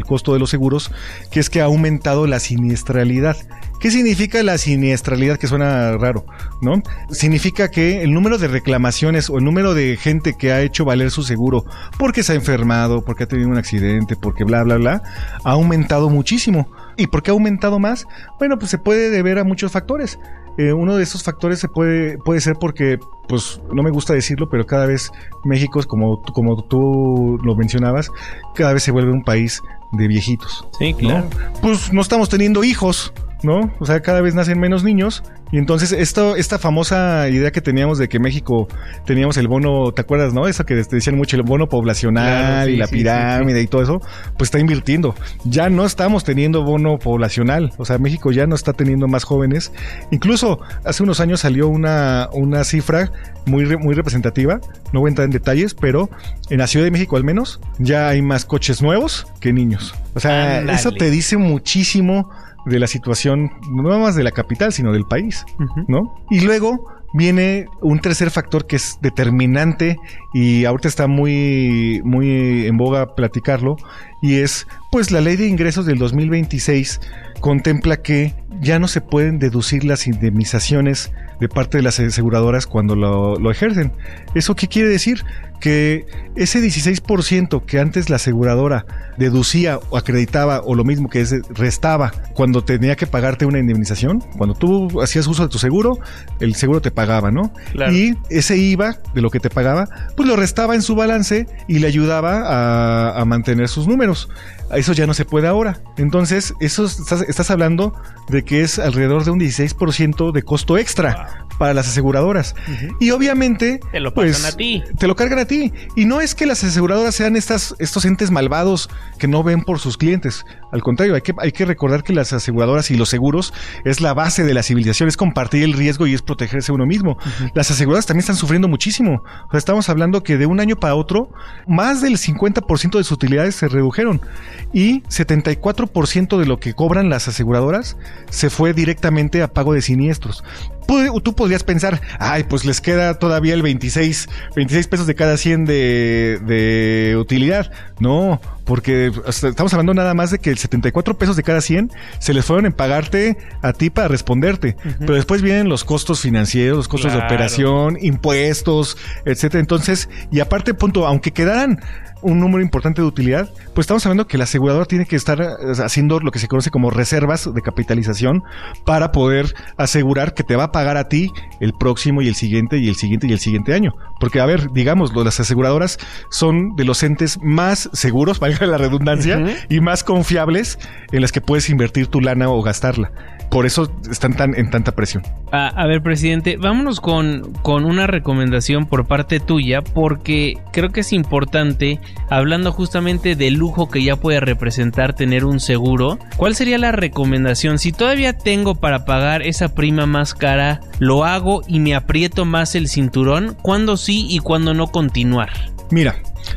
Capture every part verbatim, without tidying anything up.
el costo de los seguros, que es que ha aumentado la siniestralidad. ¿Qué significa la siniestralidad? Que suena raro, ¿no? Significa que el número de reclamaciones o el número de gente que ha hecho valer su seguro porque se ha enfermado, porque ha tenido un accidente, porque bla, bla, bla, ha aumentado muchísimo. ¿Y por qué ha aumentado más? Bueno, pues se puede deber a muchos factores. Eh, uno de esos factores se puede, puede ser porque, pues, no me gusta decirlo, pero cada vez México, como, como tú lo mencionabas, cada vez se vuelve un país de viejitos. Sí, claro. ¿No? Pues no estamos teniendo hijos, ¿no? O sea, cada vez nacen menos niños. Y entonces esto, esta famosa idea que teníamos de que México teníamos el bono, ¿te acuerdas, no? Eso que te decían mucho, el bono poblacional, claro, sí, y la sí, pirámide sí, sí. y todo eso, pues está invirtiendo. Ya no estamos teniendo bono poblacional, o sea, México ya no está teniendo más jóvenes. Incluso hace unos años salió una, una cifra muy, muy representativa, no voy a entrar en detalles, pero en la Ciudad de México al menos ya hay más coches nuevos que niños. O sea, Ándale. Eso te dice muchísimo de la situación, no nada más de la capital, sino del país, uh-huh. ¿no? Y luego viene un tercer factor que es determinante y ahorita está muy, muy en boga platicarlo, y es, pues, la ley de ingresos del dos mil veintiséis contempla que ya no se pueden deducir las indemnizaciones de parte de las aseguradoras cuando lo, lo ejercen. ¿Eso qué quiere decir? Que ese dieciséis por ciento que antes la aseguradora deducía o acreditaba, o lo mismo que es, restaba cuando tenía que pagarte una indemnización, cuando tú hacías uso de tu seguro, el seguro te pagaba, ¿no? Claro. Y ese I V A de lo que te pagaba, pues lo restaba en su balance y le ayudaba a, a mantener sus números. Eso ya no se puede ahora. Entonces, eso estás, estás hablando de que es alrededor de un dieciséis por ciento de costo extra wow. para las aseguradoras. Uh-huh. Y obviamente, te lo pasan pues, a ti. Te lo cargan a ti. Y no es que las aseguradoras sean estas, estos entes malvados que no ven por sus clientes. Al contrario, hay que, hay que recordar que las aseguradoras y los seguros es la base de la civilización, es compartir el riesgo y es protegerse uno mismo. Uh-huh. Las aseguradoras también están sufriendo muchísimo. O sea, estamos hablando que de un año para otro, más del cincuenta por ciento de sus utilidades se redujeron. Y setenta y cuatro por ciento de lo que cobran las aseguradoras se fue directamente a pago de siniestros. Tú podrías pensar, ay, pues les queda todavía el veintiséis, veintiséis pesos de cada cien de, de utilidad. No, porque estamos hablando nada más de que el setenta y cuatro pesos de cada cien se les fueron en pagarte a ti para responderte. Uh-huh. Pero después vienen los costos financieros, los costos claro. de operación, impuestos, etcétera. Entonces, y aparte, punto, aunque quedaran un número importante de utilidad, pues estamos hablando que la aseguradora tiene que estar haciendo lo que se conoce como reservas de capitalización para poder asegurar que te va a pagar a ti el próximo y el siguiente y el siguiente y el siguiente año. Porque, a ver, digamos, las aseguradoras son de los entes más seguros, valga la redundancia, uh-huh. y más confiables en las que puedes invertir tu lana o gastarla. Por eso están tan en tanta presión. A, a ver, presidente, vámonos con, con una recomendación por parte tuya, porque creo que es importante, hablando justamente del lujo que ya puede representar tener un seguro. ¿Cuál sería la recomendación? Si todavía tengo para pagar esa prima más cara, ¿lo hago y me aprieto más el cinturón? ¿Cuándo sí y cuándo no continuar? Mira,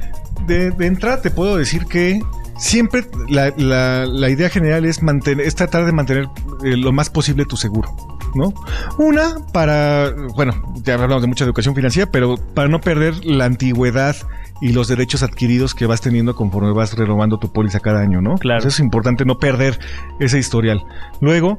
de, de entrada te puedo decir que siempre la, la, la idea general es mantener, es tratar de mantener eh, lo más posible tu seguro, ¿no? Una, para, bueno, ya hablamos de mucha educación financiera, pero para no perder la antigüedad y los derechos adquiridos que vas teniendo conforme vas renovando tu póliza cada año, ¿no? Claro. Entonces es importante no perder ese historial. Luego,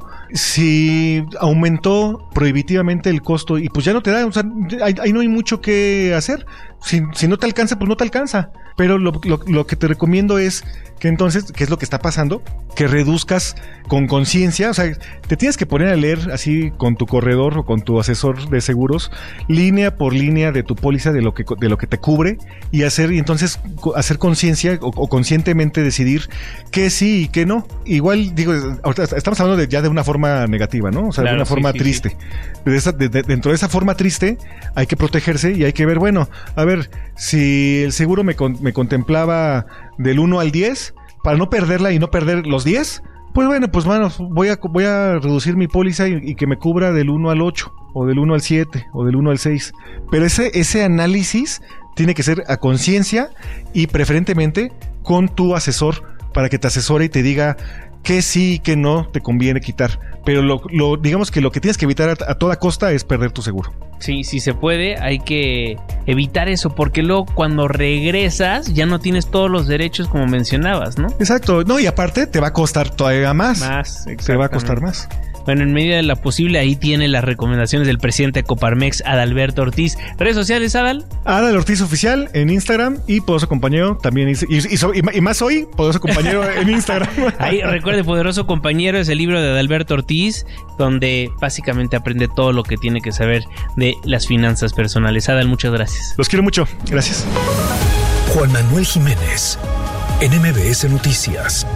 si aumentó prohibitivamente el costo y pues ya no te da, o sea, ahí, ahí no hay mucho que hacer. Si, si no te alcanza, pues no te alcanza. Pero lo, lo, lo que te recomiendo es que entonces, ¿qué es lo que está pasando? Que reduzcas con conciencia, o sea, te tienes que poner a leer así con tu corredor o con tu asesor de seguros, línea por línea de tu póliza de lo que, de lo que te cubre, y hacer, y entonces hacer conciencia o, o conscientemente decidir qué sí y qué no. Igual, digo, ahorita estamos hablando de, ya de una forma negativa, ¿no? O sea, claro, de una forma sí, sí, triste. Sí. De esa, de, de, dentro de esa forma triste hay que protegerse y hay que ver, bueno, a ver, si el seguro me, con, me contemplaba del uno al diez, para no perderla y no perder los diez, pues bueno, pues bueno, voy a, voy a reducir mi póliza y, y que me cubra del uno al ocho, o del uno al siete, o del uno al seis. Pero ese, ese análisis tiene que ser a conciencia y preferentemente con tu asesor para que te asesore y te diga qué sí y qué no te conviene quitar. Pero lo, lo digamos que lo que tienes que evitar a, a toda costa es perder tu seguro. Sí, si se puede, hay que evitar eso, porque luego cuando regresas ya no tienes todos los derechos como mencionabas, ¿no? Exacto, no, y aparte te va a costar todavía más. Más, te va a costar más. Bueno, en medida de la posible, ahí tiene las recomendaciones del presidente de Coparmex, Adalberto Ortiz. ¿Redes sociales, Adal? Adal Ortiz Oficial en Instagram y Poderoso Compañero también. Y, y, y, y más hoy, Poderoso Compañero en Instagram. Ahí, recuerde, Poderoso Compañero es el libro de Adalberto Ortiz, donde básicamente aprende todo lo que tiene que saber de las finanzas personales. Adal, muchas gracias. Los quiero mucho. Gracias. Juan Manuel Jiménez, en M B S Noticias.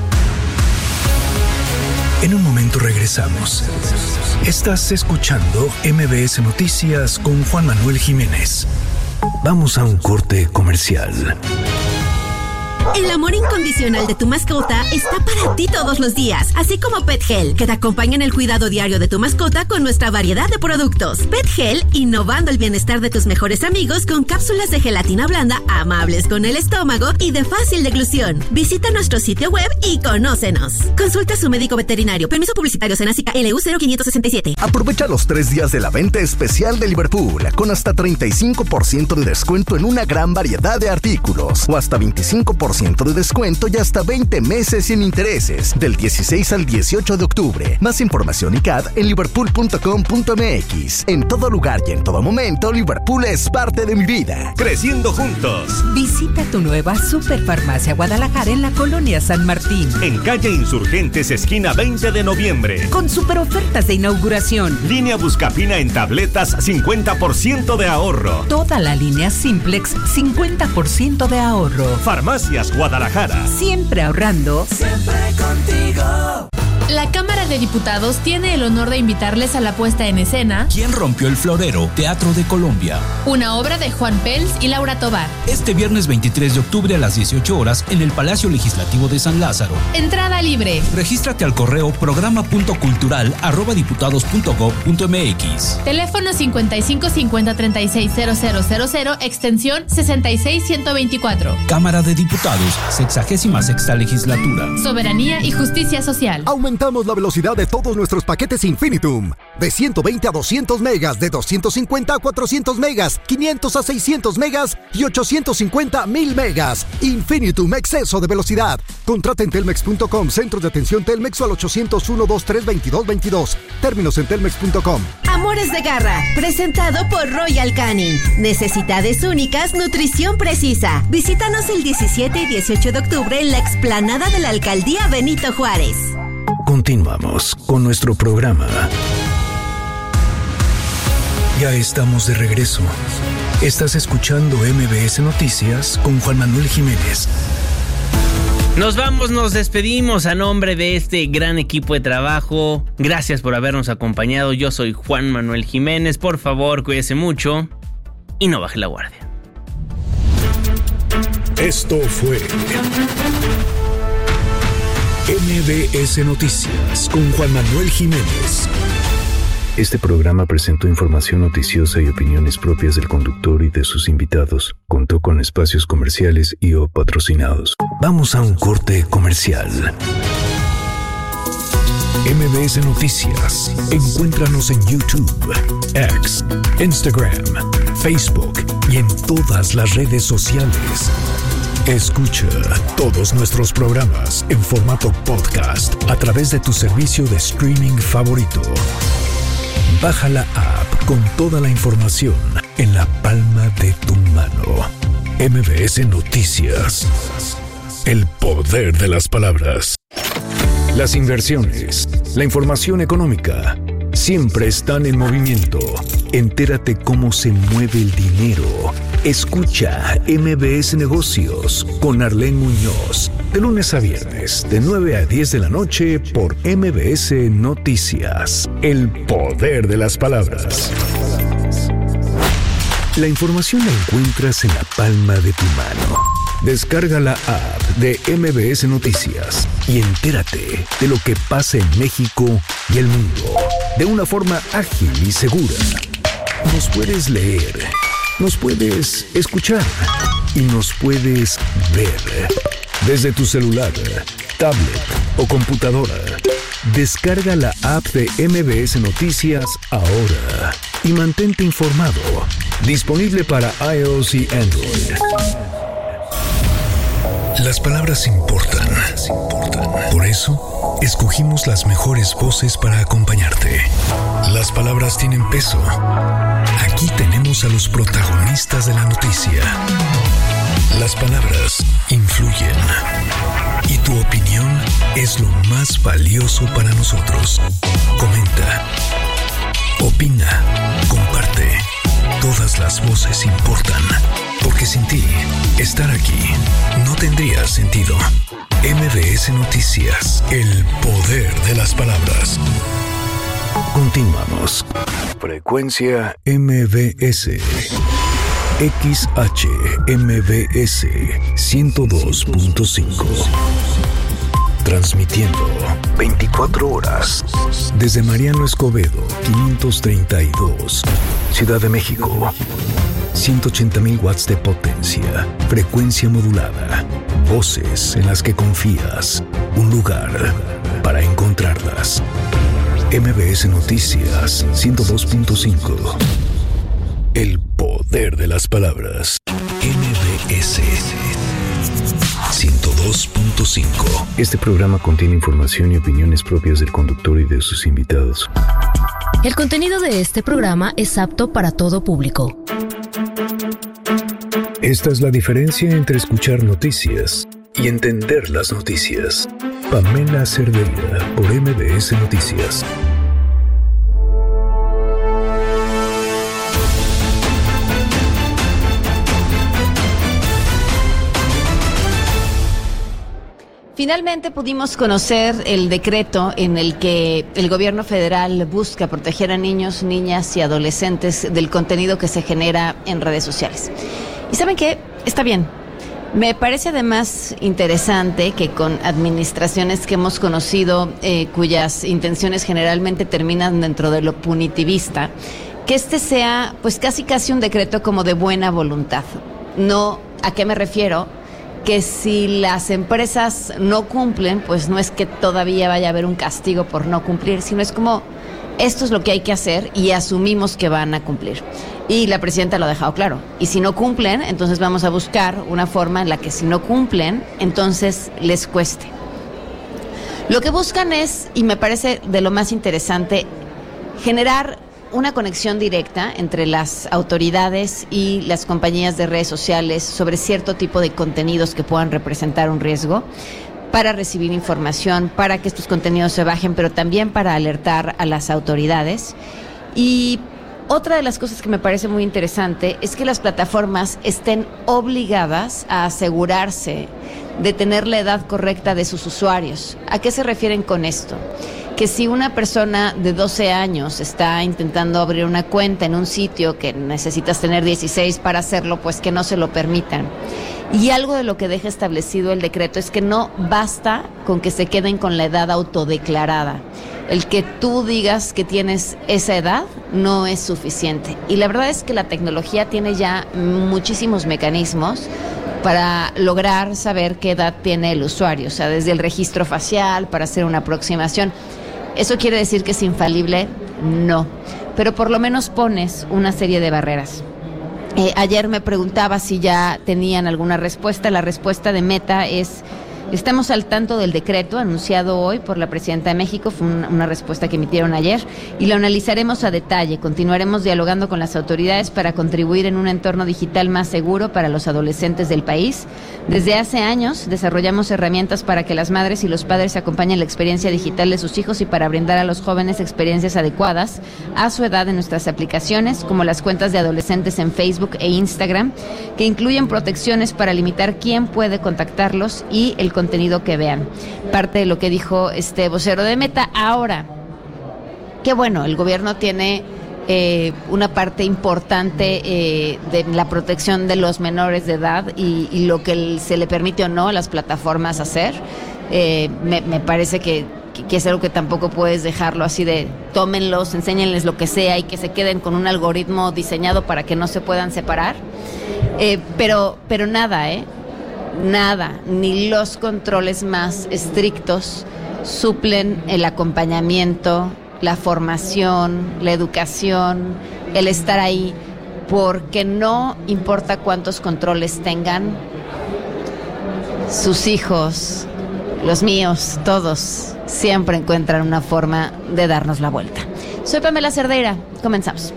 En un momento regresamos. Estás escuchando M B S Noticias con Juan Manuel Jiménez. Vamos a un corte comercial. El amor incondicional de tu mascota está para ti todos los días, así como PetGel, que te acompaña en el cuidado diario de tu mascota con nuestra variedad de productos. PetGel, innovando el bienestar de tus mejores amigos con cápsulas de gelatina blanda amables con el estómago y de fácil deglución. Visita nuestro sitio web y conócenos. Consulta a su médico veterinario. Permiso publicitario Senacica L U cero quinientos sesenta y siete. Aprovecha los tres días de la venta especial de Liverpool con hasta treinta y cinco por ciento de descuento en una gran variedad de artículos o hasta veinticinco por ciento de descuento y hasta veinte meses sin intereses del dieciséis al dieciocho de octubre. Más información y C A D en liverpool punto com punto m x. En todo lugar y en todo momento, Liverpool es parte de mi vida. Creciendo juntos. Visita tu nueva Superfarmacia Guadalajara en la colonia San Martín. En calle Insurgentes, esquina veinte de noviembre. Con super ofertas de inauguración. Línea Buscapina en tabletas, cincuenta por ciento de ahorro. Toda la línea Simplex, cincuenta por ciento de ahorro. Farmacias Guadalajara. Siempre ahorrando. Siempre contigo. La Cámara de Diputados tiene el honor de invitarles a la puesta en escena ¿Quién rompió el florero? Teatro de Colombia. Una obra de Juan Pels y Laura Tobar. Este viernes veintitrés de octubre a las dieciocho horas en el Palacio Legislativo de San Lázaro. Entrada libre. Regístrate al correo programa punto cultural arroba diputados punto gob punto m x. Teléfono cincuenta y cinco cincuenta treinta y seis cero cero cero cero, extensión sesenta y seis ciento veinticuatro. Cámara de Diputados, sexagésima sexta legislatura. Soberanía y justicia social. Aumentamos la velocidad de todos nuestros paquetes Infinitum. De ciento veinte a doscientos megas, de doscientos cincuenta a cuatrocientos megas, quinientos a seiscientos megas y ochocientos cincuenta a mil megas. Infinitum, exceso de velocidad. Contrata en telmex punto com, centro de atención Telmex o al ochocientos uno, veintitrés, veintidós veintidós. Términos en telmex punto com. Amores de Garra, presentado por Royal Canin. Necesidades únicas, nutrición precisa. Visítanos el diecisiete y dieciocho de octubre en la explanada de la Alcaldía Benito Juárez. Continuamos con nuestro programa. Ya estamos de regreso. Estás escuchando M B S Noticias con Juan Manuel Jiménez. Nos vamos, nos despedimos a nombre de este gran equipo de trabajo. Gracias por habernos acompañado. Yo soy Juan Manuel Jiménez. Por favor, cuídese mucho y no baje la guardia. Esto fue M B S Noticias con Juan Manuel Jiménez. Este programa presentó información noticiosa y opiniones propias del conductor y de sus invitados. Contó con espacios comerciales y o patrocinados. Vamos a un corte comercial. M B S Noticias. Encuéntranos en YouTube, X, Instagram, Facebook y en todas las redes sociales. Escucha todos nuestros programas en formato podcast a través de tu servicio de streaming favorito. Baja la app con toda la información en la palma de tu mano. M B S Noticias. El poder de las palabras. Las inversiones, la información económica, siempre están en movimiento. Entérate cómo se mueve el dinero. Escucha M B S Negocios con Arlene Muñoz. De lunes a viernes, de nueve a diez de la noche por M B S Noticias. El poder de las palabras. La información la encuentras en la palma de tu mano. Descarga la app de M B S Noticias y entérate de lo que pasa en México y el mundo de una forma ágil y segura. Nos puedes leer, nos puedes escuchar y nos puedes ver. Desde tu celular, tablet o computadora, descarga la app de M B S Noticias ahora y mantente informado. Disponible para iOS y Android. Las palabras importan. Por eso, escogimos las mejores voces para acompañarte. Las palabras tienen peso. Aquí tenemos a los protagonistas de la noticia. Las palabras influyen. Y tu opinión es lo más valioso para nosotros. Comenta. Opina. Comparte. Todas las voces importan. Porque sin ti, estar aquí no tendría sentido. M B S Noticias. El poder de las palabras. Continuamos. Frecuencia M B S. X H M B S ciento dos punto cinco. Transmitiendo veinticuatro horas desde Mariano Escobedo quinientos treinta y dos, Ciudad de México. ciento ochenta mil watts de potencia, frecuencia modulada, voces en las que confías, un lugar para encontrarlas. M B S Noticias ciento dos punto cinco. El poder de las palabras. M B S ciento dos punto cinco. Este programa contiene información y opiniones propias del conductor y de sus invitados. El contenido de este programa es apto para todo público. Esta es la diferencia entre escuchar noticias y entender las noticias. Pamela Cerdeira, por M B S Noticias. Finalmente pudimos conocer el decreto en el que el gobierno federal busca proteger a niños, niñas y adolescentes del contenido que se genera en redes sociales. ¿Y saben qué? Está bien. Me parece además interesante que con administraciones que hemos conocido, eh, cuyas intenciones generalmente terminan dentro de lo punitivista, que este sea pues casi casi un decreto como de buena voluntad. No, ¿a qué me refiero? Que si las empresas no cumplen, pues no es que todavía vaya a haber un castigo por no cumplir, sino es como, esto es lo que hay que hacer y asumimos que van a cumplir. Y la presidenta lo ha dejado claro. Y si no cumplen, entonces vamos a buscar una forma en la que si no cumplen, entonces les cueste. Lo que buscan es, y me parece de lo más interesante, generar una conexión directa entre las autoridades y las compañías de redes sociales sobre cierto tipo de contenidos que puedan representar un riesgo, para recibir información, para que estos contenidos se bajen, pero también para alertar a las autoridades. Y otra de las cosas que me parece muy interesante es que las plataformas estén obligadas a asegurarse de tener la edad correcta de sus usuarios. ¿A qué se refieren con esto? Que si una persona de doce años está intentando abrir una cuenta en un sitio que necesitas tener dieciséis para hacerlo, pues que no se lo permitan. Y algo de lo que deja establecido el decreto es que no basta con que se queden con la edad autodeclarada. El que tú digas que tienes esa edad no es suficiente. Y la verdad es que la tecnología tiene ya muchísimos mecanismos para lograr saber qué edad tiene el usuario. O sea, desde el registro facial para hacer una aproximación. ¿Eso quiere decir que es infalible? No. Pero por lo menos pones una serie de barreras. Eh, ayer me preguntaba si ya tenían alguna respuesta. La respuesta de Meta es: estamos al tanto del decreto anunciado hoy por la presidenta de México, fue una, una respuesta que emitieron ayer, y lo analizaremos a detalle. Continuaremos dialogando con las autoridades para contribuir en un entorno digital más seguro para los adolescentes del país. Desde hace años desarrollamos herramientas para que las madres y los padres acompañen la experiencia digital de sus hijos y para brindar a los jóvenes experiencias adecuadas a su edad en nuestras aplicaciones, como las cuentas de adolescentes en Facebook e Instagram, que incluyen protecciones para limitar quién puede contactarlos y el contenido que vean. Parte de lo que dijo este vocero de Meta. Ahora, qué bueno, el gobierno tiene eh, una parte importante eh, de la protección de los menores de edad y, y lo que se le permite o no a las plataformas hacer. Eh, me, me parece que, que, que es algo que tampoco puedes dejarlo así de tómenlos, enséñenles lo que sea y que se queden con un algoritmo diseñado para que no se puedan separar. Eh, pero, pero nada, ¿eh? nada, ni los controles más estrictos suplen el acompañamiento, la formación, la educación, el estar ahí, porque no importa cuántos controles tengan, sus hijos, los míos, todos, siempre encuentran una forma de darnos la vuelta. Soy Pamela Cerdeira, comenzamos.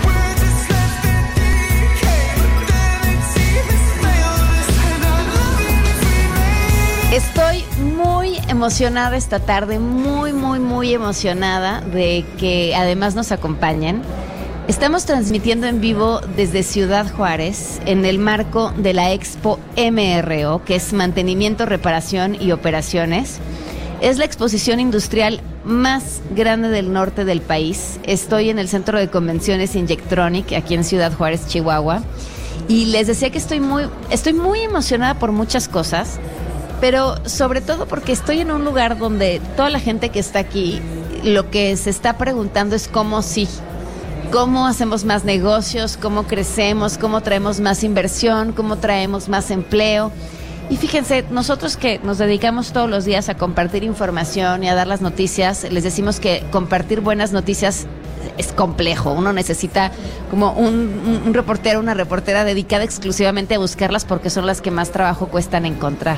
Estoy muy emocionada esta tarde, muy, muy, muy emocionada de que además nos acompañen. Estamos transmitiendo en vivo desde Ciudad Juárez en el marco de la Expo M R O, que es Mantenimiento, Reparación y Operaciones. Es la exposición industrial más grande del norte del país. Estoy en el Centro de Convenciones Injectronic, aquí en Ciudad Juárez, Chihuahua. Y les decía que estoy muy, estoy muy emocionada por muchas cosas, pero sobre todo porque estoy en un lugar donde toda la gente que está aquí lo que se está preguntando es cómo sí, cómo hacemos más negocios, cómo crecemos, cómo traemos más inversión, cómo traemos más empleo. Y fíjense, nosotros que nos dedicamos todos los días a compartir información y a dar las noticias, les decimos que compartir buenas noticias es complejo. Uno necesita como un, un reportero, una reportera dedicada exclusivamente a buscarlas porque son las que más trabajo cuestan encontrar.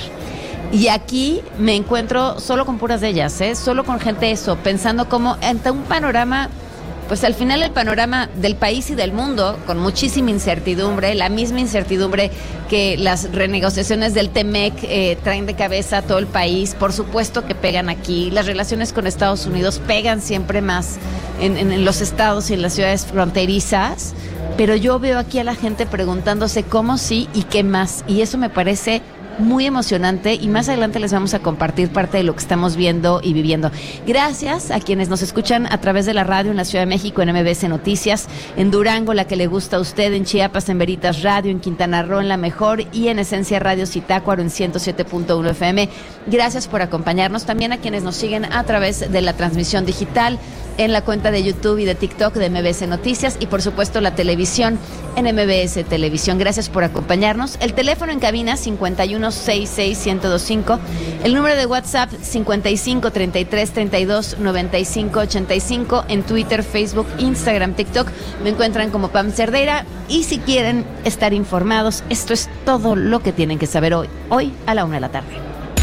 Y aquí me encuentro solo con puras de ellas, ¿eh? Solo con gente eso, pensando como ante un panorama, pues al final el panorama del país y del mundo, con muchísima incertidumbre, la misma incertidumbre que las renegociaciones del T M E C eh, traen de cabeza a todo el país, por supuesto que pegan aquí. Las relaciones con Estados Unidos pegan siempre más en, en, en los estados y en las ciudades fronterizas, pero yo veo aquí a la gente preguntándose cómo sí y qué más, y eso me parece muy emocionante, y más adelante les vamos a compartir parte de lo que estamos viendo y viviendo. Gracias a quienes nos escuchan a través de la radio en la Ciudad de México en M B S Noticias, en Durango, la que le gusta a usted, en Chiapas, en Veritas Radio, en Quintana Roo, en La Mejor, y en Esencia Radio Zitácuaro en ciento siete punto uno F M. Gracias por acompañarnos. También a quienes nos siguen a través de la transmisión digital en la cuenta de YouTube y de TikTok de M B S Noticias, y por supuesto la televisión en M B S Televisión. Gracias por acompañarnos. El teléfono en cabina cincuenta y uno sesenta y seis, ciento veinticinco, el número de WhatsApp cincuenta y cinco, treinta y tres, treinta y dos, noventa y cinco, ochenta y cinco, en Twitter, Facebook, Instagram, TikTok me encuentran como Pam Cerdeira, y si quieren estar informados, esto es todo lo que tienen que saber hoy, hoy a la una de la tarde.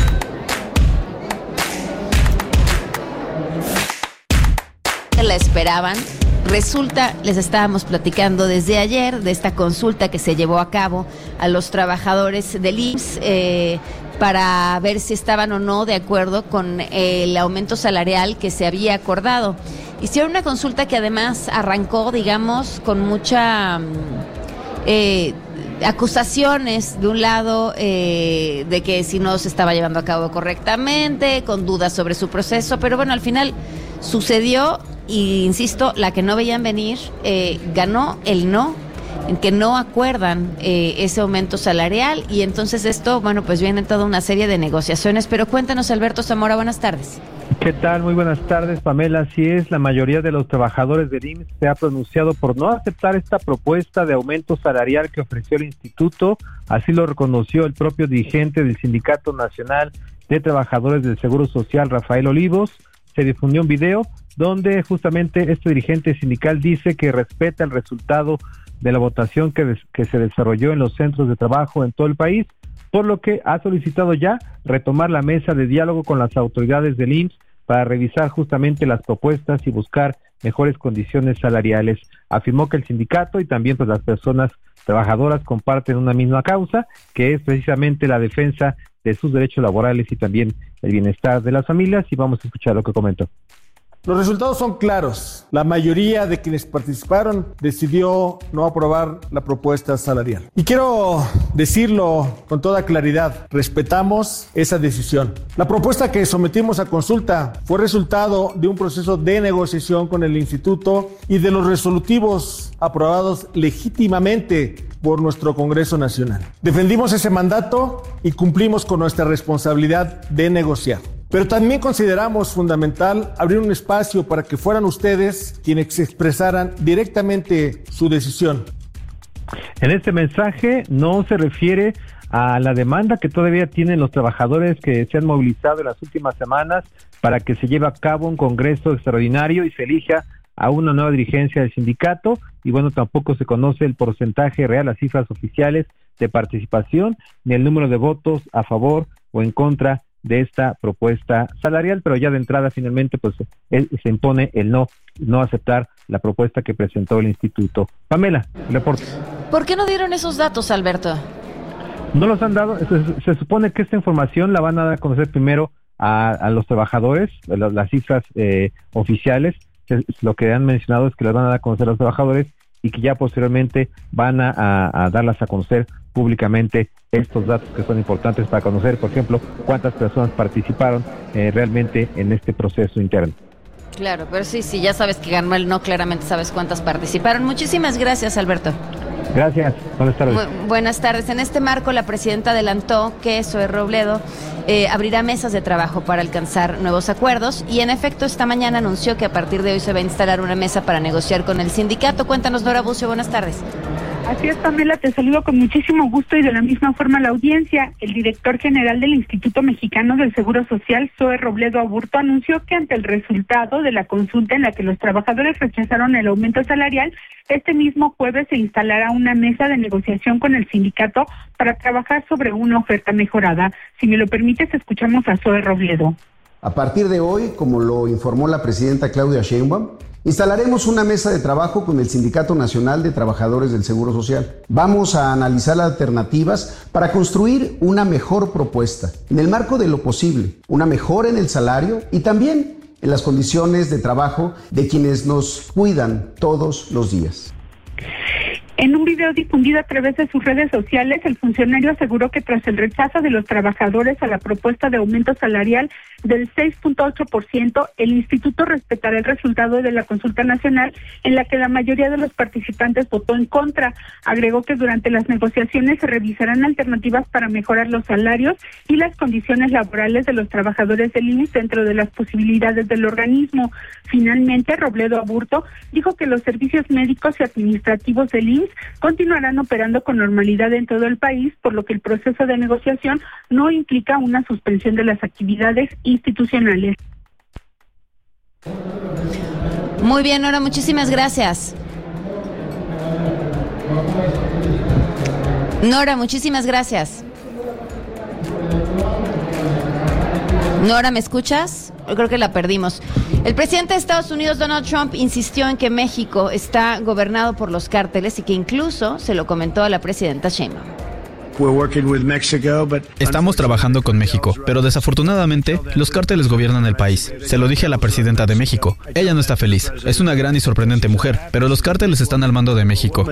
La esperaban. Resulta, les estábamos platicando desde ayer de esta consulta que se llevó a cabo a los trabajadores del I M S S eh, para ver si estaban o no de acuerdo con el aumento salarial que se había acordado. Hicieron una consulta que además arrancó, digamos, con mucha eh, acusaciones de un lado eh, de que si no se estaba llevando a cabo correctamente, con dudas sobre su proceso, pero bueno, al final sucedió. Y insisto, la que no veían venir, eh, ganó el no, en que no acuerdan eh, ese aumento salarial, y entonces esto, bueno, pues viene toda una serie de negociaciones. Pero cuéntanos, Alberto Zamora, buenas tardes. ¿Qué tal? Muy buenas tardes, Pamela. Así es, la mayoría de los trabajadores del I M S S se ha pronunciado por no aceptar esta propuesta de aumento salarial que ofreció el instituto. Así lo reconoció el propio dirigente del Sindicato Nacional de Trabajadores del Seguro Social, Rafael Olivos. Se difundió un video donde justamente este dirigente sindical dice que respeta el resultado de la votación que, des, que se desarrolló en los centros de trabajo en todo el país, por lo que ha solicitado ya retomar la mesa de diálogo con las autoridades del I M S S para revisar justamente las propuestas y buscar mejores condiciones salariales. Afirmó que el sindicato y también pues las personas trabajadoras comparten una misma causa, que es precisamente la defensa de sus derechos laborales y también el bienestar de las familias, y vamos a escuchar lo que comentó. Los resultados son claros. La mayoría de quienes participaron decidió no aprobar la propuesta salarial. Y quiero decirlo con toda claridad, respetamos esa decisión. La propuesta que sometimos a consulta fue resultado de un proceso de negociación con el instituto y de los resolutivos aprobados legítimamente por nuestro Congreso Nacional. Defendimos ese mandato y cumplimos con nuestra responsabilidad de negociar. Pero también consideramos fundamental abrir un espacio para que fueran ustedes quienes expresaran directamente su decisión. En este mensaje no se refiere a la demanda que todavía tienen los trabajadores que se han movilizado en las últimas semanas para que se lleve a cabo un congreso extraordinario y se elija a una nueva dirigencia del sindicato. Y bueno, tampoco se conoce el porcentaje real, las cifras oficiales de participación, ni el número de votos a favor o en contra de esta propuesta salarial, pero ya de entrada finalmente pues él, se impone el no, no aceptar la propuesta que presentó el instituto. Pamela, reporte. ¿Por qué no dieron esos datos, Alberto? No los han dado, se, se supone que esta información la van a dar a conocer primero a, a los trabajadores, las, las cifras eh, oficiales, se, lo que han mencionado es que las van a dar a conocer a los trabajadores y que ya posteriormente van a, a, a darlas a conocer públicamente estos datos que son importantes para conocer, por ejemplo, cuántas personas participaron eh, realmente en este proceso interno. Claro, pero sí, sí, ya sabes que ganó el no, claramente sabes cuántas participaron. Muchísimas gracias, Alberto. Gracias, buenas tardes. Bu- buenas tardes. En este marco, la presidenta adelantó que Zoe Robledo eh, abrirá mesas de trabajo para alcanzar nuevos acuerdos y en efecto esta mañana anunció que a partir de hoy se va a instalar una mesa para negociar con el sindicato. Cuéntanos, Nora Bucio, buenas tardes. Así es, Pamela, te saludo con muchísimo gusto y de la misma forma la audiencia. El director general del Instituto Mexicano del Seguro Social, Zoe Robledo Aburto, anunció que ante el resultado de la consulta en la que los trabajadores rechazaron el aumento salarial, este mismo jueves se instalará una mesa de negociación con el sindicato para trabajar sobre una oferta mejorada. Si me lo permites, escuchamos a Zoe Robledo. A partir de hoy, como lo informó la presidenta Claudia Sheinbaum, instalaremos una mesa de trabajo con el Sindicato Nacional de Trabajadores del Seguro Social. Vamos a analizar las alternativas para construir una mejor propuesta, en el marco de lo posible, una mejora en el salario y también en las condiciones de trabajo de quienes nos cuidan todos los días. En un video difundido a través de sus redes sociales, el funcionario aseguró que tras el rechazo de los trabajadores a la propuesta de aumento salarial del seis punto ocho por ciento, el instituto respetará el resultado de la consulta nacional en la que la mayoría de los participantes votó en contra. Agregó que durante las negociaciones se revisarán alternativas para mejorar los salarios y las condiciones laborales de los trabajadores del I M S S dentro de las posibilidades del organismo. Finalmente, Robledo Aburto dijo que los servicios médicos y administrativos del I M S S continuarán operando con normalidad en todo el país, por lo que el proceso de negociación no implica una suspensión de las actividades institucionales. Muy bien, Nora, muchísimas gracias. Nora, muchísimas gracias. Nora, ¿me escuchas? Yo creo que la perdimos. El presidente de Estados Unidos, Donald Trump, insistió en que México está gobernado por los cárteles y que incluso se lo comentó a la presidenta Sheinbaum. Estamos trabajando con México, pero desafortunadamente los cárteles gobiernan el país. Se lo dije a la presidenta de México. Ella no está feliz. Es una gran y sorprendente mujer, pero los cárteles están al mando de México.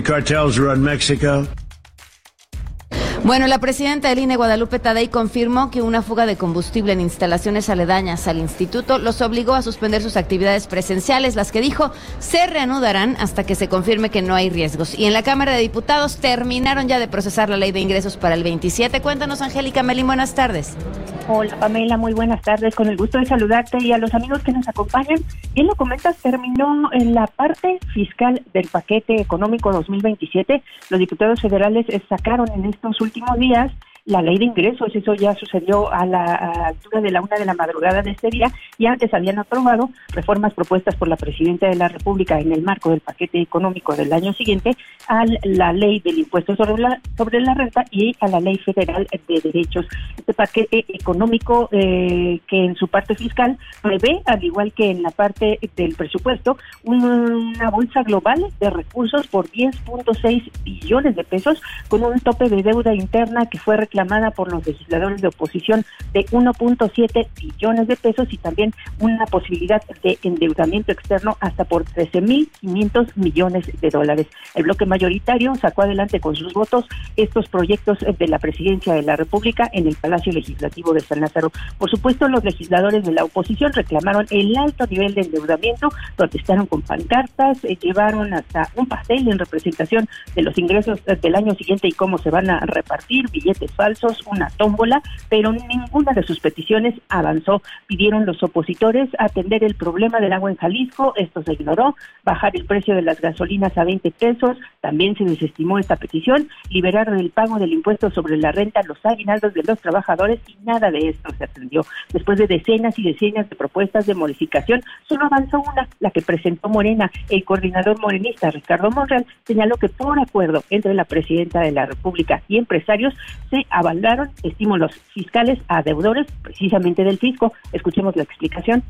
Bueno, la presidenta del I N E, Guadalupe Tadei, confirmó que una fuga de combustible en instalaciones aledañas al instituto los obligó a suspender sus actividades presenciales, las que dijo se reanudarán hasta que se confirme que no hay riesgos. Y en la Cámara de Diputados terminaron ya de procesar la ley de ingresos para el veintisiete. Cuéntanos, Angélica Melín, buenas tardes. Hola, Pamela, muy buenas tardes. Con el gusto de saludarte y a los amigos que nos acompañan. Bien lo comentas, terminó en la parte fiscal del paquete económico dos mil veintisiete. Los diputados federales sacaron en estos últimos días la ley de ingresos. Eso ya sucedió a la a altura de la una de la madrugada de este día, y antes habían aprobado reformas propuestas por la presidenta de la República en el marco del paquete económico del año siguiente a la ley del impuesto sobre la sobre la renta y a la ley federal de derechos. Este paquete económico eh, que en su parte fiscal prevé, al igual que en la parte del presupuesto, una bolsa global de recursos por diez punto seis billones de pesos, con un tope de deuda interna que fue reclamada por los legisladores de oposición de uno punto siete billones de pesos, y también una posibilidad de endeudamiento externo hasta por trece mil quinientos millones de dólares. El bloque mayoritario sacó adelante con sus votos estos proyectos de la presidencia de la República en el Palacio Legislativo de San Lázaro. Por supuesto, los legisladores de la oposición reclamaron el alto nivel de endeudamiento, protestaron con pancartas, eh, llevaron hasta un pastel en representación de los ingresos del año siguiente y cómo se van a repartir, billetes falsos, una tómbola, pero ninguna de sus peticiones avanzó. Pidieron los opositores atender el problema del agua en Jalisco, esto se ignoró, bajar el precio de las gasolinas a veinte pesos, también se desestimó esta petición, liberar del pago del impuesto sobre la renta los aguinaldos de los trabajadores y nada de esto se atendió. Después de decenas y decenas de propuestas de modificación, solo avanzó una, la que presentó Morena. El coordinador morenista Ricardo Monreal señaló que por acuerdo entre la presidenta de la República y empresarios se avalaron estímulos fiscales a deudores precisamente del fisco. Escuchemos la explicación.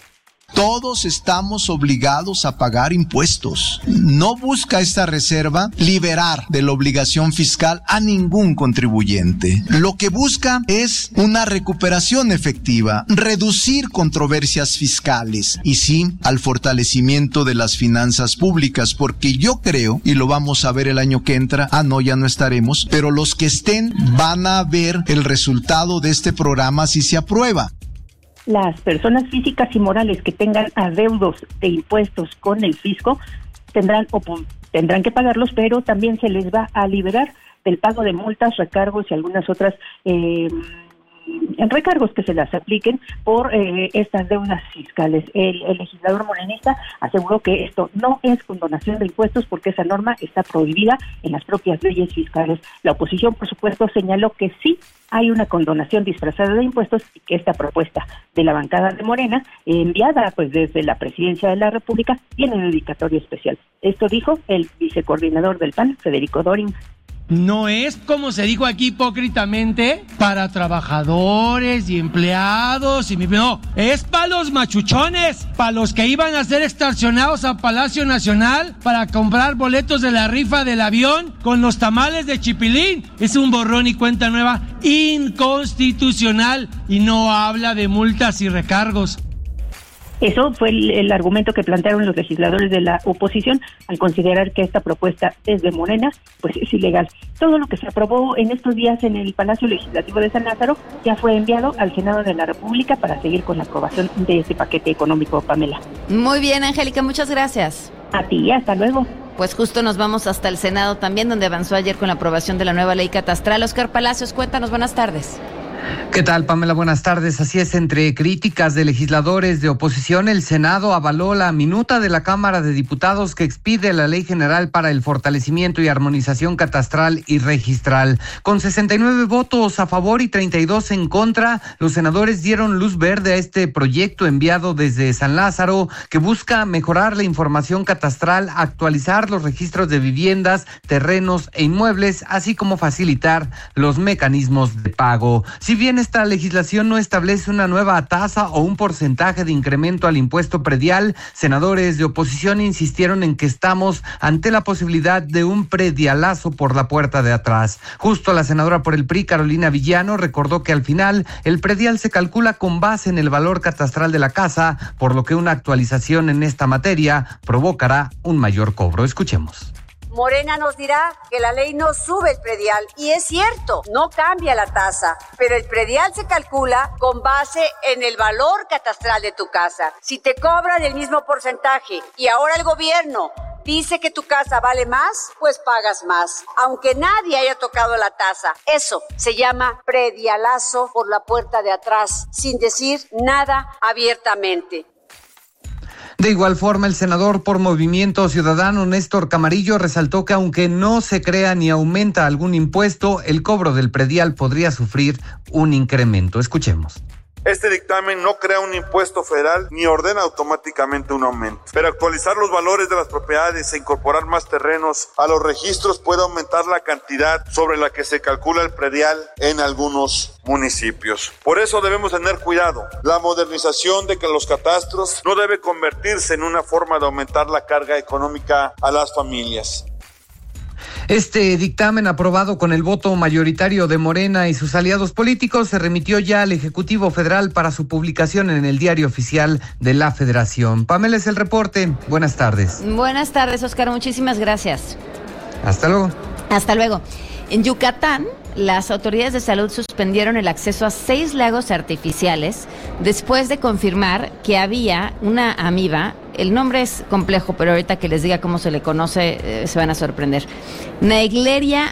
Todos estamos obligados a pagar impuestos. No busca esta reserva liberar de la obligación fiscal a ningún contribuyente. Lo que busca es una recuperación efectiva, reducir controversias fiscales y sí al fortalecimiento de las finanzas públicas, porque yo creo, y lo vamos a ver el año que entra, ah no, ya no estaremos, pero los que estén van a ver el resultado de este programa si se aprueba. Las personas físicas y morales que tengan adeudos de impuestos con el fisco tendrán o tendrán que pagarlos, pero también se les va a liberar del pago de multas, recargos y algunas otras eh, recargos que se las apliquen por eh, estas deudas fiscales. El, el legislador morenista aseguró que esto no es condonación de impuestos porque esa norma está prohibida en las propias leyes fiscales. La oposición, por supuesto, señaló que sí hay una condonación disfrazada de impuestos y que esta propuesta de la bancada de Morena, enviada pues desde la Presidencia de la República, tiene dedicatoria especial. Esto dijo el vicecoordinador del P A N, Federico Dorin. No es, como se dijo aquí hipócritamente, para trabajadores y empleados, y no, es para los machuchones, para los que iban a ser extorsionados a Palacio Nacional para comprar boletos de la rifa del avión con los tamales de chipilín. Es un borrón y cuenta nueva inconstitucional y no habla de multas y recargos. Eso fue el, el argumento que plantearon los legisladores de la oposición al considerar que esta propuesta es de Morena, pues es ilegal. Todo lo que se aprobó en estos días en el Palacio Legislativo de San Lázaro ya fue enviado al Senado de la República para seguir con la aprobación de este paquete económico, Pamela. Muy bien, Angélica, muchas gracias. A ti, hasta luego. Pues justo nos vamos hasta el Senado también, donde avanzó ayer con la aprobación de la nueva ley catastral. Oscar Palacios, cuéntanos, buenas tardes. ¿Qué tal, Pamela? Buenas tardes. Así es, entre críticas de legisladores de oposición, el Senado avaló la minuta de la Cámara de Diputados que expide la Ley General para el Fortalecimiento y Armonización Catastral y Registral. Con sesenta y nueve votos a favor y treinta y dos en contra, los senadores dieron luz verde a este proyecto enviado desde San Lázaro, que busca mejorar la información catastral, actualizar los registros de viviendas, terrenos e inmuebles, así como facilitar los mecanismos de pago. Si bien esta legislación no establece una nueva tasa o un porcentaje de incremento al impuesto predial, senadores de oposición insistieron en que estamos ante la posibilidad de un predialazo por la puerta de atrás. Justo la senadora por el P R I, Carolina Villano, recordó que al final el predial se calcula con base en el valor catastral de la casa, por lo que una actualización en esta materia provocará un mayor cobro. Escuchemos. Morena nos dirá que la ley no sube el predial, y es cierto, no cambia la tasa, pero el predial se calcula con base en el valor catastral de tu casa. Si te cobran el mismo porcentaje y ahora el gobierno dice que tu casa vale más, pues pagas más, aunque nadie haya tocado la tasa. Eso se llama predialazo por la puerta de atrás, sin decir nada abiertamente. De igual forma, el senador por Movimiento Ciudadano, Néstor Camarillo, resaltó que aunque no se crea ni aumenta algún impuesto, el cobro del predial podría sufrir un incremento. Escuchemos. Este dictamen no crea un impuesto federal ni ordena automáticamente un aumento, pero actualizar los valores de las propiedades e incorporar más terrenos a los registros puede aumentar la cantidad sobre la que se calcula el predial en algunos municipios. Por eso debemos tener cuidado. La modernización de que los catastros no debe convertirse en una forma de aumentar la carga económica a las familias. Este dictamen, aprobado con el voto mayoritario de Morena y sus aliados políticos, se remitió ya al Ejecutivo Federal para su publicación en el Diario Oficial de la Federación. Pamela, es el reporte. Buenas tardes. Buenas tardes, Oscar. Muchísimas gracias. Hasta luego. Hasta luego. En Yucatán, las autoridades de salud suspendieron el acceso a seis lagos artificiales después de confirmar que había una amiba. El nombre es complejo, pero ahorita que les diga cómo se le conoce, eh, se van a sorprender. Naegleria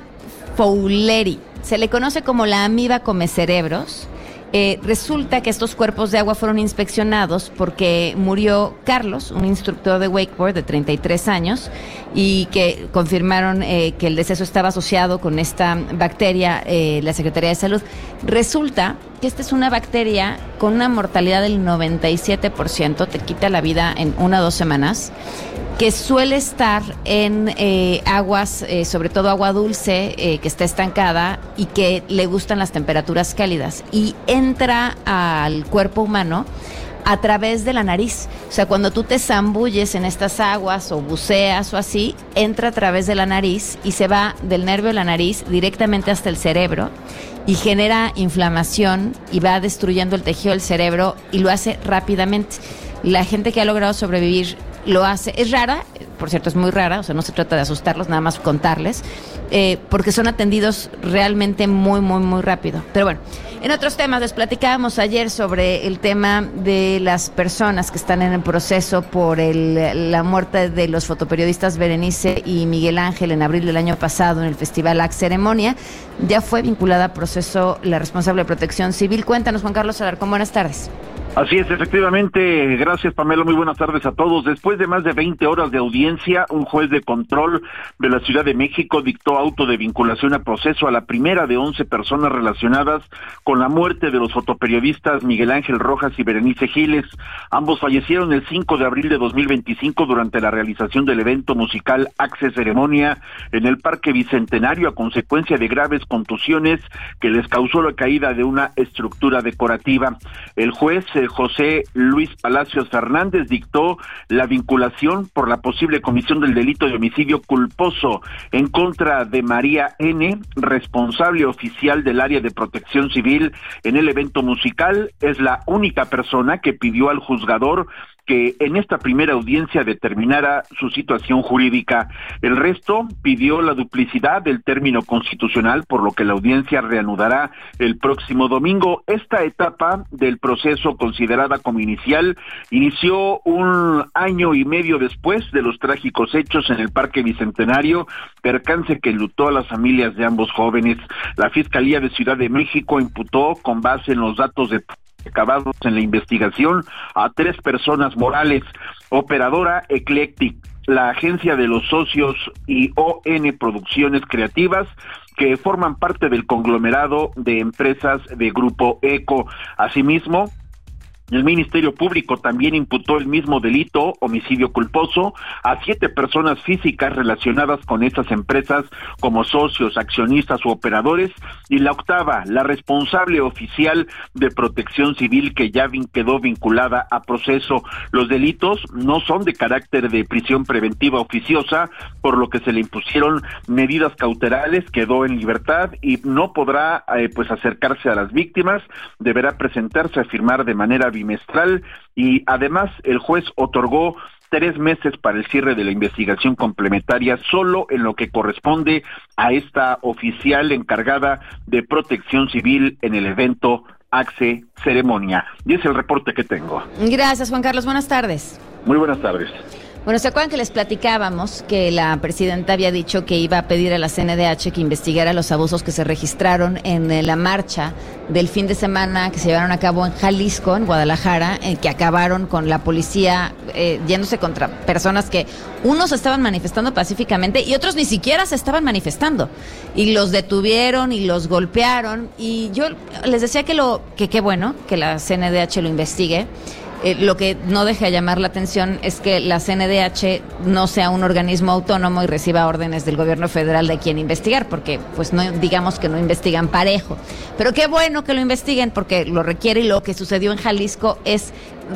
fowleri. Se le conoce como la amiba come cerebros. Eh, resulta que estos cuerpos de agua fueron inspeccionados porque murió Carlos, un instructor de wakeboard de treinta y tres años, y que confirmaron eh, que el deceso estaba asociado con esta bacteria, eh, la Secretaría de Salud. Resulta que esta es una bacteria con una mortalidad del noventa y siete por ciento, te quita la vida en una o dos semanas, que suele estar en eh, aguas, eh, sobre todo agua dulce, eh, que está estancada y que le gustan las temperaturas cálidas, y entra al cuerpo humano a través de la nariz. O sea, cuando tú te zambulles en estas aguas o buceas o así, entra a través de la nariz y se va del nervio de la nariz directamente hasta el cerebro y genera inflamación y va destruyendo el tejido del cerebro, y lo hace rápidamente. La gente que ha logrado sobrevivir lo hace. Es rara, por cierto, es muy rara, o sea, no se trata de asustarlos, nada más contarles, eh, porque son atendidos realmente muy, muy, muy rápido. Pero bueno, en otros temas, les platicábamos ayer sobre el tema de las personas que están en el proceso por el, la muerte de los fotoperiodistas Berenice y Miguel Ángel en abril del año pasado en el Festival A C Ceremonia. Ya fue vinculada a proceso la responsable de Protección Civil. Cuéntanos, Juan Carlos Alarcón, buenas tardes. Así es, efectivamente. Gracias, Pamela. Muy buenas tardes a todos. Después de más de veinte horas de audiencia, un juez de control de la Ciudad de México dictó auto de vinculación a proceso a la primera de once personas relacionadas con la muerte de los fotoperiodistas Miguel Ángel Rojas y Berenice Giles. Ambos fallecieron el cinco de abril de dos mil veinticinco durante la realización del evento musical A C Ceremonia en el Parque Bicentenario a consecuencia de graves contusiones que les causó la caída de una estructura decorativa. El juez José Luis Palacios Fernández dictó la vinculación por la posible comisión del delito de homicidio culposo en contra de María N., responsable oficial del área de protección civil en el evento musical. Es la única persona que pidió al juzgador que en esta primera audiencia determinara su situación jurídica. El resto pidió la duplicidad del término constitucional, por lo que la audiencia reanudará el próximo domingo. Esta etapa del proceso, considerada como inicial, inició un año y medio después de los trágicos hechos en el Parque Bicentenario, percance que enlutó a las familias de ambos jóvenes. La Fiscalía de Ciudad de México imputó, con base en los datos de recabados en la investigación, a tres personas morales: Operadora Eclectic, la agencia de los socios y O N Producciones Creativas, que forman parte del conglomerado de empresas de Grupo Eco. Asimismo, el Ministerio Público también imputó el mismo delito, homicidio culposo, a siete personas físicas relacionadas con estas empresas como socios, accionistas u operadores, y la octava, la responsable oficial de Protección Civil, que ya vin- quedó vinculada a proceso. Los delitos no son de carácter de prisión preventiva oficiosa, por lo que se le impusieron medidas cautelares, quedó en libertad y no podrá eh, pues acercarse a las víctimas, deberá presentarse a firmar de manera bimestral, y además el juez otorgó tres meses para el cierre de la investigación complementaria solo en lo que corresponde a esta oficial encargada de Protección Civil en el evento A C Ceremonia. Y es el reporte que tengo. Gracias, Juan Carlos. Buenas tardes. Muy buenas tardes. Bueno, ¿se acuerdan que les platicábamos que la presidenta había dicho que iba a pedir a la C N D H que investigara los abusos que se registraron en la marcha del fin de semana que se llevaron a cabo en Jalisco, en Guadalajara, en que acabaron con la policía eh, yéndose contra personas que unos estaban manifestando pacíficamente y otros ni siquiera se estaban manifestando, y los detuvieron y los golpearon? Y yo les decía que lo que qué bueno que la C N D H lo investigue. Eh, lo que no deja de llamar la atención es que la C N D H no sea un organismo autónomo y reciba órdenes del gobierno federal de quién investigar, porque pues no digamos que no investigan parejo. Pero qué bueno que lo investiguen porque lo requiere, y lo que sucedió en Jalisco es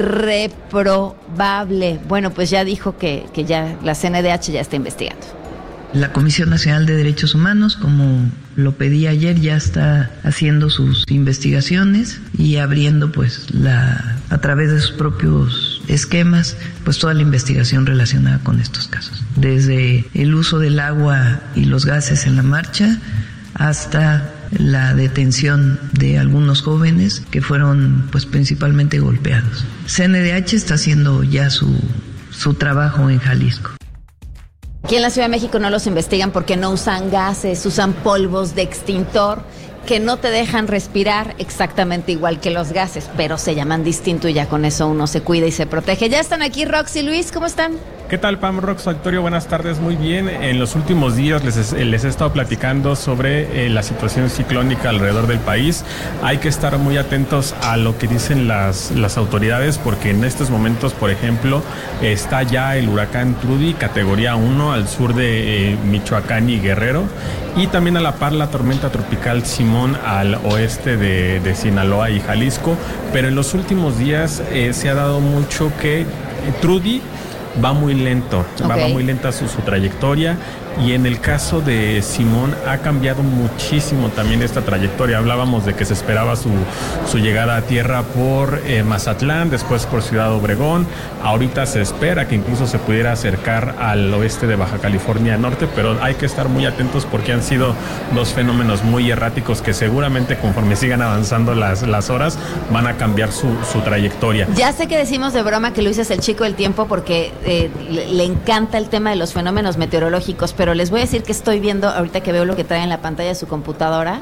reprobable. Bueno, pues ya dijo que, que ya la C N D H ya está investigando. La Comisión Nacional de Derechos Humanos, como lo pedí ayer, ya está haciendo sus investigaciones y abriendo pues la a través de sus propios esquemas pues toda la investigación relacionada con estos casos, desde el uso del agua y los gases en la marcha hasta la detención de algunos jóvenes que fueron pues principalmente golpeados. C N D H está haciendo ya su su trabajo en Jalisco. Aquí en la Ciudad de México no los investigan porque no usan gases, usan polvos de extintor que no te dejan respirar exactamente igual que los gases, pero se llaman distinto y ya con eso uno se cuida y se protege. Ya están aquí Rox y Luis, ¿cómo están? ¿Qué tal, Pam, Rox, Victorio? Buenas tardes, muy bien. En los últimos días les, les he estado platicando sobre eh, la situación ciclónica alrededor del país. Hay que estar muy atentos a lo que dicen las, las autoridades, porque en estos momentos, por ejemplo, está ya el huracán Trudy, categoría uno, al sur de eh, Michoacán y Guerrero, y también a la par la tormenta tropical Simón al oeste de, de Sinaloa y Jalisco. Pero en los últimos días eh, se ha dado mucho que eh, Trudy va muy lento, okay. va, va muy lenta su, su trayectoria, y en el caso de Simón ha cambiado muchísimo también esta trayectoria. Hablábamos de que se esperaba su, su llegada a tierra por eh, Mazatlán, después por Ciudad Obregón. Ahorita se espera que incluso se pudiera acercar al oeste de Baja California Norte, pero hay que estar muy atentos porque han sido dos fenómenos muy erráticos que seguramente conforme sigan avanzando las, las horas van a cambiar su, su trayectoria. Ya sé que decimos de broma que Luis es el chico del tiempo porque eh, le, le encanta el tema de los fenómenos meteorológicos, pero les voy a decir que estoy viendo ahorita que veo lo que trae en la pantalla de su computadora.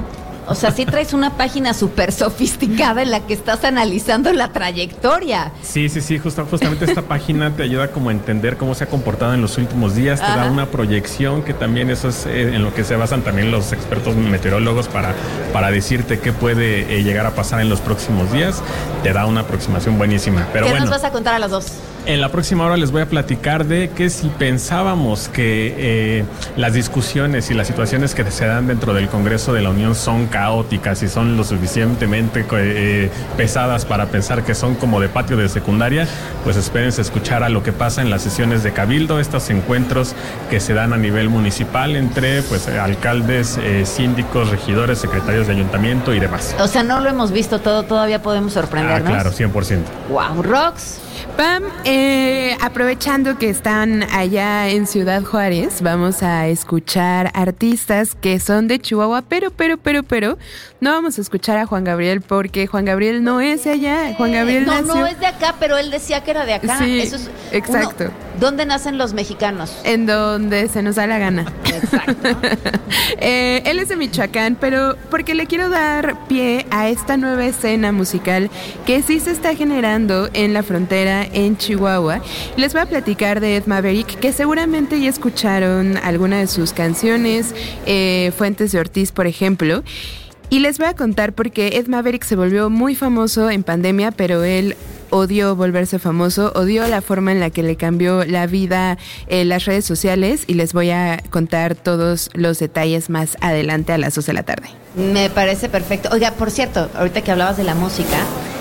O sea, sí traes una página súper sofisticada en la que estás analizando la trayectoria. Sí, sí, sí, justo, justamente esta página te ayuda como a entender cómo se ha comportado en los últimos días, te Ajá. da una proyección, que también eso es eh, en lo que se basan también los expertos meteorólogos para, para decirte qué puede eh, llegar a pasar en los próximos días. Te da una aproximación buenísima. Pero ¿Qué bueno, nos vas a contar a las dos? En la próxima hora les voy a platicar de que si pensábamos que eh, las discusiones y las situaciones que se dan dentro del Congreso de la Unión son caóticas y son lo suficientemente eh, pesadas para pensar que son como de patio de secundaria, pues espérense escuchar a lo que pasa en las sesiones de Cabildo, estos encuentros que se dan a nivel municipal entre pues alcaldes, eh, síndicos, regidores, secretarios de ayuntamiento y demás. O sea, no lo hemos visto todo, todavía podemos sorprendernos. Ah, claro, cien por ciento. Wow, Rox. Pam, eh, aprovechando que están allá en Ciudad Juárez, vamos a escuchar artistas que son de Chihuahua, pero, pero, pero, pero, no vamos a escuchar a Juan Gabriel porque Juan Gabriel no es de allá. Juan Gabriel no, nació... no es de acá, pero él decía que era de acá. Sí, Eso es exacto. Uno, ¿dónde nacen los mexicanos? En donde se nos da la gana. Exacto. eh, él es de Michoacán, pero porque le quiero dar pie a esta nueva escena musical que sí se está generando en la frontera en Chihuahua. Les voy a platicar de Ed Maverick, que seguramente ya escucharon alguna de sus canciones, eh, Fuentes de Ortiz, por ejemplo. Y les voy a contar porque Ed Maverick se volvió muy famoso en pandemia, pero él odió volverse famoso, odió la forma en la que le cambió la vida en las redes sociales, y les voy a contar todos los detalles más adelante a las dos de la tarde. Me parece perfecto. Oiga, por cierto, ahorita que hablabas de la música,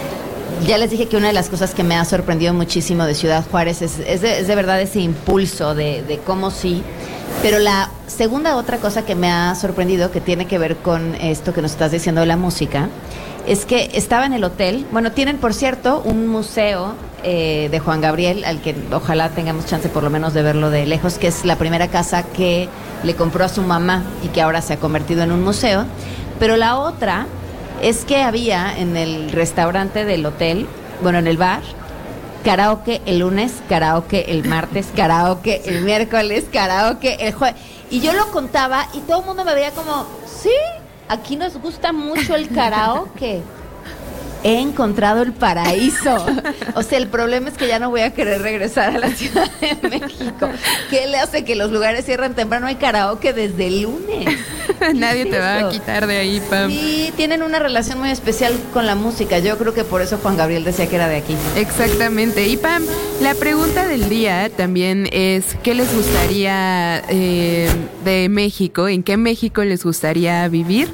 ya les dije que una de las cosas que me ha sorprendido muchísimo de Ciudad Juárez es, es, de, es de verdad ese impulso de, de cómo sí. Pero la segunda otra cosa que me ha sorprendido, que tiene que ver con esto que nos estás diciendo de la música, es que estaba en el hotel. Bueno, tienen, por cierto, un museo eh, de Juan Gabriel, al que ojalá tengamos chance por lo menos de verlo de lejos, que es la primera casa que le compró a su mamá y que ahora se ha convertido en un museo. Pero la otra es que había en el restaurante del hotel, bueno, en el bar, karaoke el lunes, karaoke el martes, karaoke el miércoles, karaoke el jueves. Y yo lo contaba y todo el mundo me veía como, sí, aquí nos gusta mucho el karaoke. He encontrado el paraíso. O sea, el problema es que ya no voy a querer regresar a la Ciudad de México. ¿Qué le hace que los lugares cierren temprano? Hay karaoke desde el lunes. Nadie te va a quitar de ahí, Pam. Sí, tienen una relación muy especial con la música. Yo creo que por eso Juan Gabriel decía que era de aquí. Exactamente. Y Pam, la pregunta del día también es, ¿qué les gustaría eh, de México? ¿En qué México les gustaría vivir?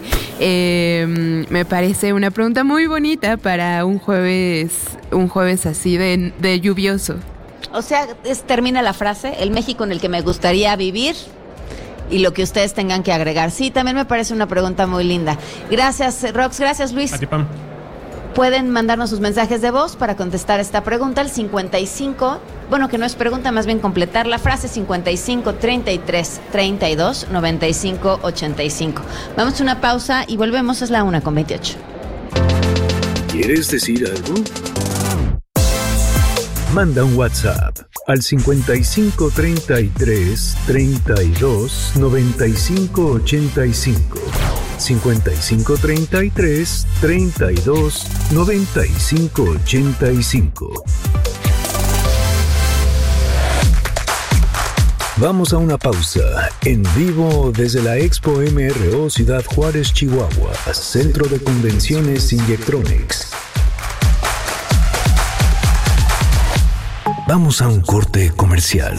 Eh, me parece una pregunta muy bonita para un jueves, un jueves así de, de lluvioso. O sea, es, termina la frase, el México en el que me gustaría vivir, y lo que ustedes tengan que agregar. Sí, también me parece una pregunta muy linda. Gracias, Rox. Gracias, Luis. A ti, Pam. Pueden mandarnos sus mensajes de voz para contestar esta pregunta al cincuenta y cinco, bueno, que no es pregunta, más bien completar la frase, cincuenta y cinco, treinta y tres, treinta y dos, noventa y cinco, ochenta y cinco. Vamos a una pausa y volvemos, es la una con veintiocho. ¿Quieres decir algo? Manda un WhatsApp al cincuenta y cinco treinta y tres treinta y dos noventa y cinco ochenta y cinco. cincuenta y cinco treinta y tres treinta y dos noventa y cinco ochenta y cinco. Vamos a una pausa. En vivo desde la Expo M R O Ciudad Juárez, Chihuahua, Centro de Convenciones Injectronics. Vamos a un corte comercial.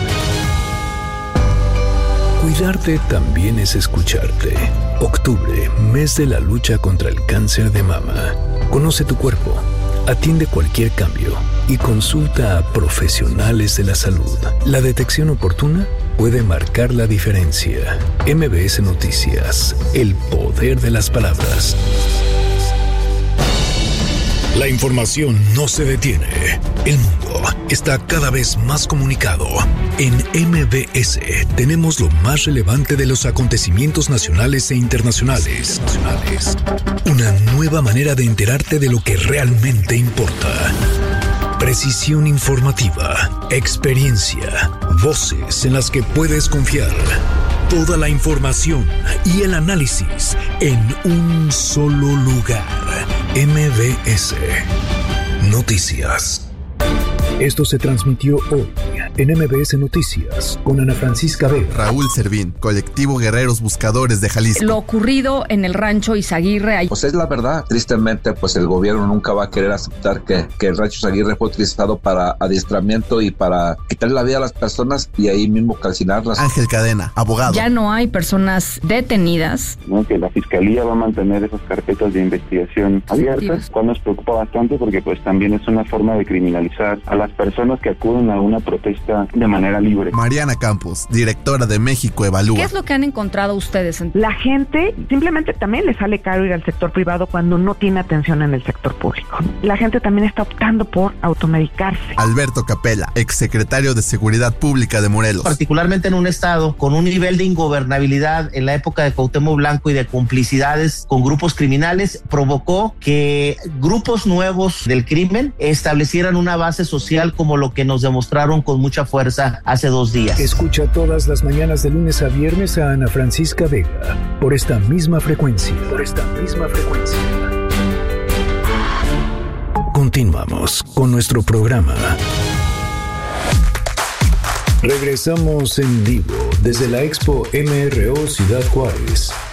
Cuidarte también es escucharte. Octubre, mes de la lucha contra el cáncer de mama. Conoce tu cuerpo, atiende cualquier cambio y consulta a profesionales de la salud. La detección oportuna puede marcar la diferencia. M B S Noticias, el poder de las palabras. La información no se detiene. El mundo está cada vez más comunicado. En M B S tenemos lo más relevante de los acontecimientos nacionales e internacionales. Una nueva manera de enterarte de lo que realmente importa. Precisión informativa, experiencia, voces en las que puedes confiar. Toda la información y el análisis en un solo lugar. M B S Noticias. Esto se transmitió hoy en M B S Noticias con Ana Francisca Vega. Raúl Servín, Colectivo Guerreros Buscadores de Jalisco. Lo ocurrido en el rancho Izaguirre. Pues es la verdad. Tristemente, pues el gobierno nunca va a querer aceptar que, que el rancho Izaguirre fue utilizado para adiestramiento y para quitarle la vida a las personas y ahí mismo calcinarlas. Ángel Cadena, abogado. Ya no hay personas detenidas. ¿No? Que la Fiscalía va a mantener esas carpetas de investigación abiertas, cual nos preocupa bastante porque pues también es una forma de criminalizar a las personas que acuden a una protesta de manera libre. Mariana Campos, directora de México Evalúa. ¿Qué es lo que han encontrado ustedes? La gente simplemente también le sale caro ir al sector privado cuando no tiene atención en el sector público. La gente también está optando por automedicarse. Alberto Capella, exsecretario de Seguridad Pública de Morelos. Particularmente en un estado con un nivel de ingobernabilidad en la época de Cuauhtémoc Blanco y de complicidades con grupos criminales, provocó que grupos nuevos del crimen establecieran una base social como lo que nos demostraron con mucha fuerza hace dos días. Escucha todas las mañanas de lunes a viernes a Ana Francisca Vega por esta misma frecuencia. Por esta misma frecuencia. Continuamos con nuestro programa. Regresamos en vivo desde la Expo M R O Ciudad Juárez.